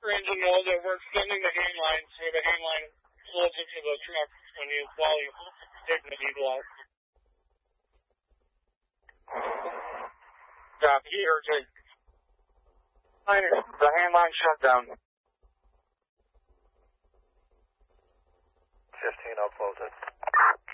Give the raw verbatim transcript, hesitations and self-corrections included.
your engine know that we're extending the hang line so the hang line flows into the truck when you, while you take the needle out. Copy, E R J. The hang line shut down. fifteen, I'll close it.